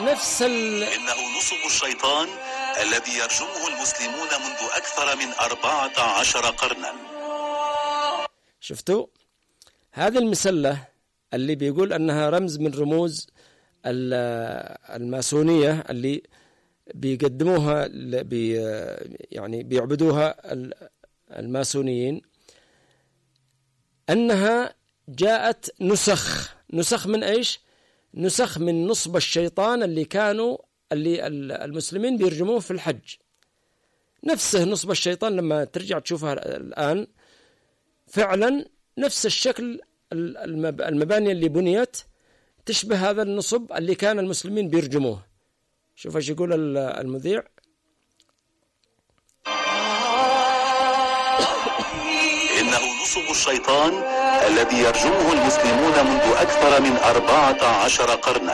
إنه نصب الشيطان الذي يرجمه المسلمون منذ أكثر من 14 قرنا. شفتوا هذه المسلة اللي بيقول أنها رمز من رموز الماسونية اللي بيقدموها يعني بيعبدوها الماسونيين، أنها جاءت نسخ من إيش؟ نسخ من نصب الشيطان اللي المسلمين بيرجموه في الحج. نفسه نصب الشيطان لما ترجع تشوفها الآن فعلا نفس الشكل، المباني اللي بنيت تشبه هذا النصب اللي كان المسلمين بيرجموه. شوف ايش يقول المذيع. إنه نصب الشيطان الذي يرجمه المسلمون منذ أكثر من 14 قرنا،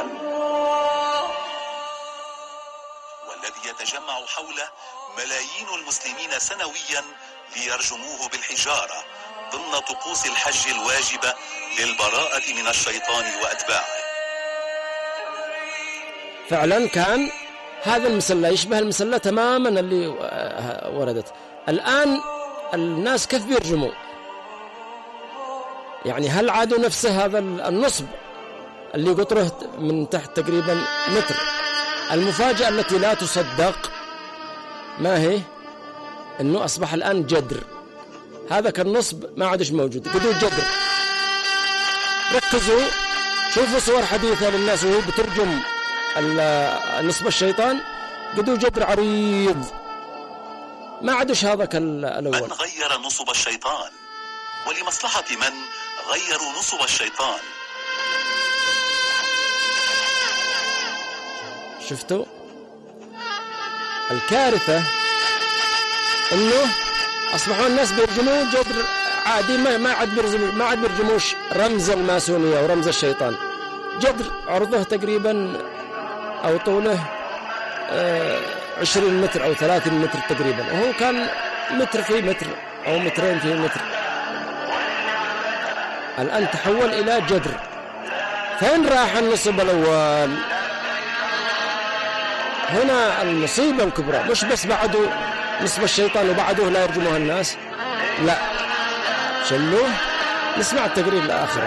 والذي يتجمع حوله ملايين المسلمين سنويا ليرجموه بالحجارة ضمن طقوس الحج الواجبة للبراءة من الشيطان وأتباعه. فعلا كان هذا المسلة يشبه المسلة تماما اللي وردت. الآن الناس كيف بيرجموا؟ يعني هل عادوا نفس هذا النصب اللي قطره من تحت تقريبا متر؟ المفاجأة التي لا تصدق ما هي؟ انه اصبح الآن جدر. هذا كان نصب ما عادش موجود، قدوا جدر. ركزوا شوفوا صور حديثة للناس وهي بترجم نصب الشيطان، قدوا جدر عريض، ما عادش هذا كالأول. من غير نصب الشيطان؟ ولمصلحة من غيروا نصب الشيطان؟ شفتوا الكارثة؟ انه اصبحوا الناس بيرجموا جدر عادي، ما عاد بيرجموش رمز الماسونية ورمز الشيطان. جدر عرضه تقريبا او طوله 20 متر او 30 متر تقريبا، وهو كان متر في متر او مترين في متر. الآن تحول الى جدر. فين راح النصب الاول؟ هنا المصيبة الكبرى. مش بس بعدوا نصب الشيطان وبعدوه لا يرجموها الناس، لا، شلوه. نسمع التقرير الآخر.